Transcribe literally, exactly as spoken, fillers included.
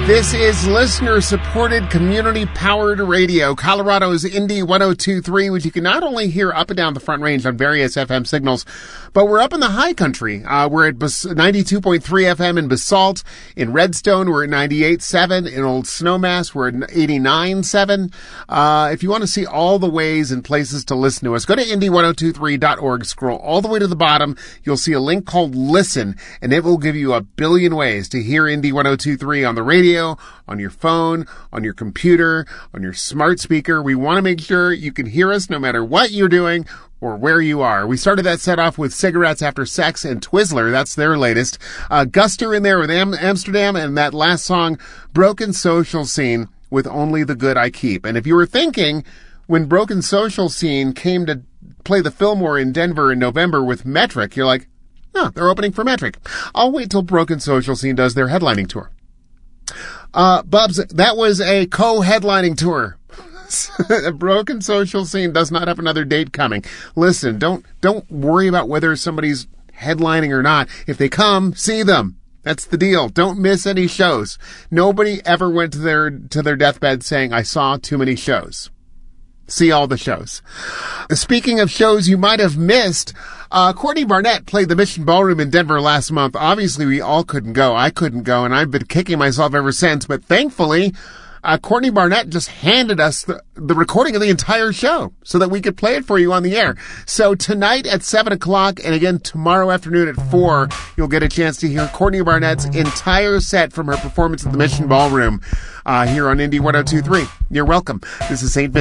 This is listener-supported, community-powered radio, Colorado's Indie one oh two point three, which you can not only hear up and down the Front Range on various F M signals, but we're up in the high country. Uh, we're at Bas- ninety-two point three F M in Basalt. In Redstone, we're at ninety-eight point seven. In Old Snowmass, we're at eighty-nine point seven. Uh, if you want to see all the ways and places to listen to us, go to indie ten twenty-three dot org, scroll all the way to the bottom. You'll see a link called Listen, and it will give you a billion ways to hear Indie ten twenty-three on the radio, on your phone, on your computer, on your smart speaker. We want to make sure you can hear us no matter what you're doing or where you are. We started that set off with Cigarettes After Sex and Twizzler. That's their latest. Uh, Guster in there with Am- Amsterdam, and that last song, Broken Social Scene, with Only the Good I Keep. And if you were thinking, when Broken Social Scene came to play the Fillmore in Denver in November with Metric, you're like, oh, they're opening for Metric. I'll wait till Broken Social Scene does their headlining tour. Uh, Bubs, that was a co-headlining tour. A Broken Social Scene does not have another date coming. Listen, don't, don't worry about whether somebody's headlining or not. If they come, see them. That's the deal. Don't miss any shows. Nobody ever went to their, to their deathbed saying, I saw too many shows. See all the shows. Speaking of shows you might have missed, uh, Courtney Barnett played the Mission Ballroom in Denver last month. Obviously, we all couldn't go. I couldn't go, and I've been kicking myself ever since. But thankfully, uh, Courtney Barnett just handed us the, the recording of the entire show so that we could play it for you on the air. So tonight at seven o'clock, and again tomorrow afternoon at four, you'll get a chance to hear Courtney Barnett's entire set from her performance at the Mission Ballroom uh, here on Indie ten twenty-three. You're welcome. This is Saint Vincent.